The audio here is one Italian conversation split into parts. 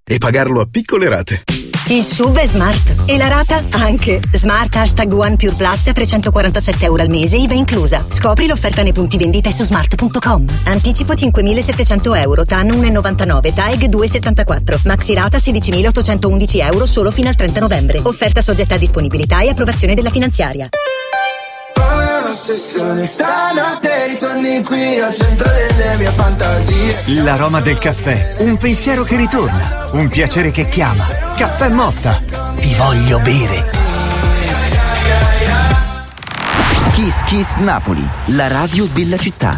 e pagarlo a piccole rate. Il SUV è smart e la rata anche. Smart #One Pure Plus a €347 al mese, IVA inclusa. Scopri l'offerta nei punti vendita su smart.com. Anticipo €5.700, TAN 1,99, TAEG 2,74. Maxi rata €16.811 solo fino al 30 novembre. Offerta soggetta a disponibilità e approvazione della finanziaria. Ossessione, stanotte ritorni qui al centro delle mie fantasie. L'aroma del caffè, un pensiero che ritorna, un piacere che chiama. Caffè Motta, ti voglio bere. Kiss Kiss Napoli, la radio della città.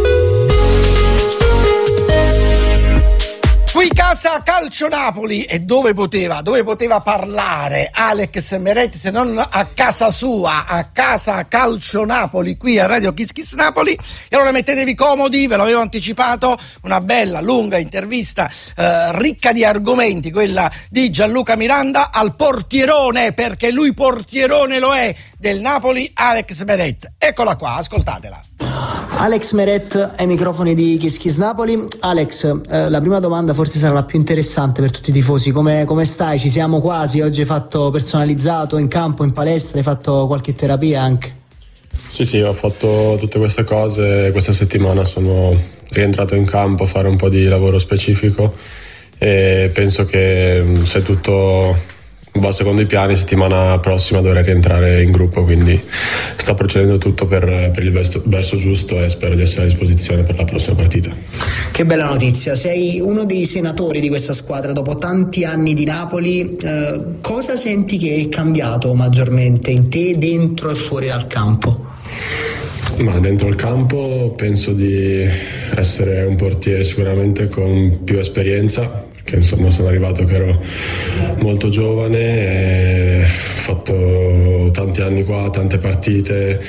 Qui casa Calcio Napoli, e dove poteva parlare Alex Meret se non a casa sua, a casa Calcio Napoli, qui a Radio Kiss Kiss Napoli. E allora mettetevi comodi, ve l'avevo anticipato, una bella lunga intervista ricca di argomenti, quella di Gianluca Miranda al portierone, perché lui portierone lo è, del Napoli, Alex Meret. Eccola qua, ascoltatela. Alex Meret ai microfoni di Kiss Kiss Napoli. Alex, la prima domanda forse sarà la più interessante per tutti i tifosi. Come stai? Ci siamo quasi. Oggi hai fatto personalizzato in campo, in palestra, hai fatto qualche terapia anche? Sì, ho fatto tutte queste cose. Questa settimana sono rientrato in campo a fare un po' di lavoro specifico e penso che se tutto va secondo i piani, settimana prossima dovrei rientrare in gruppo, quindi sta procedendo tutto per il verso giusto e spero di essere a disposizione per la prossima partita. Che bella notizia, sei uno dei senatori di questa squadra dopo tanti anni di Napoli. Cosa senti che è cambiato maggiormente in te, dentro e fuori dal campo? Ma dentro il campo penso di essere un portiere sicuramente con più esperienza, che insomma sono arrivato che ero molto giovane e ho fatto tanti anni qua, tante partite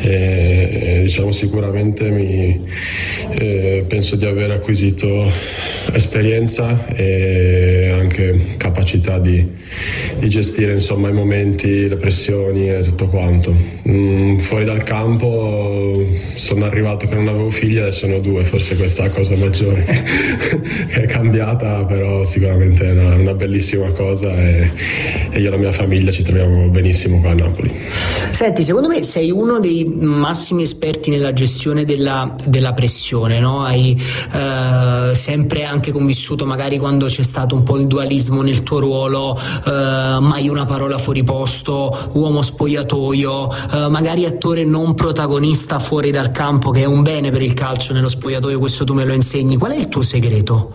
e diciamo sicuramente penso di aver acquisito esperienza e anche capacità di gestire insomma i momenti, le pressioni e tutto quanto. Fuori dal campo sono arrivato che non avevo figli, adesso ne ho 2, forse questa è la cosa maggiore che è cambiata, però sicuramente è una bellissima cosa e io e la mia famiglia ci troviamo benissimo qua a Napoli. Senti, secondo me sei uno dei massimi esperti nella gestione della pressione, no? Hai sempre anche convissuto, magari quando c'è stato un po' il dualismo nel tuo ruolo, mai una parola fuori posto, uomo spogliatoio, magari attore non protagonista fuori dal campo, che è un bene per il calcio nello spogliatoio, questo tu me lo insegni. Qual è il tuo segreto?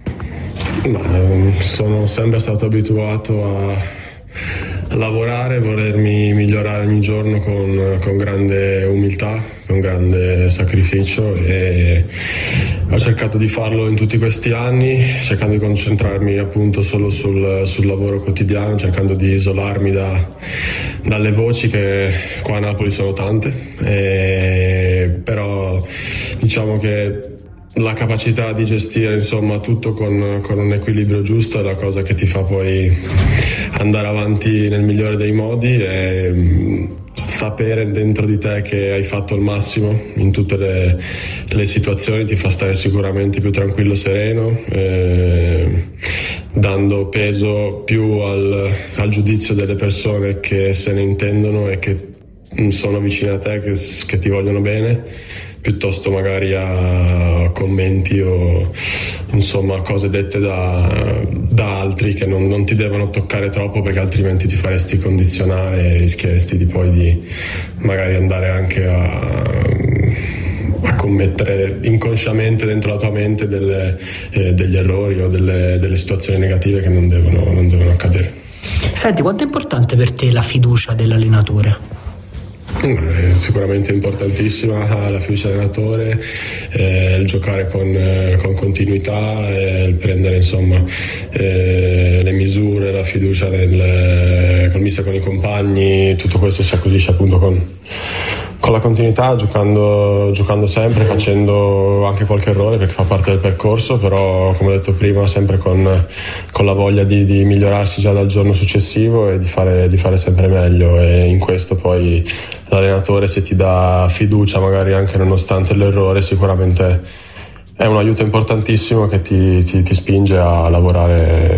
Sono sempre stato abituato a lavorare, volermi migliorare ogni giorno con grande umiltà, con grande sacrificio, e ho cercato di farlo in tutti questi anni, cercando di concentrarmi appunto solo sul lavoro quotidiano, cercando di isolarmi dalle voci che qua a Napoli sono tante, però diciamo che la capacità di gestire insomma tutto con un equilibrio giusto è la cosa che ti fa poi andare avanti nel migliore dei modi, e sapere dentro di te che hai fatto il massimo in tutte le situazioni ti fa stare sicuramente più tranquillo, sereno, dando peso più al giudizio delle persone che se ne intendono e che sono vicine a te, che ti vogliono bene, piuttosto magari a commenti o insomma cose dette da altri che non ti devono toccare troppo, perché altrimenti ti faresti condizionare e rischieresti di magari andare anche a commettere inconsciamente dentro la tua mente degli errori o delle situazioni negative che non devono accadere. Senti, quanto è importante per te la fiducia dell'allenatore? È sicuramente importantissima la fiducia dell'allenatore, il giocare con continuità, il prendere insomma le misure, la fiducia col mister, con i compagni, tutto questo si acquisisce appunto con la continuità, giocando sempre, facendo anche qualche errore perché fa parte del percorso, però come ho detto prima sempre con la voglia di migliorarsi già dal giorno successivo e di fare sempre meglio, e in questo poi l'allenatore, se ti dà fiducia magari anche nonostante l'errore, sicuramente è un aiuto importantissimo che ti spinge a lavorare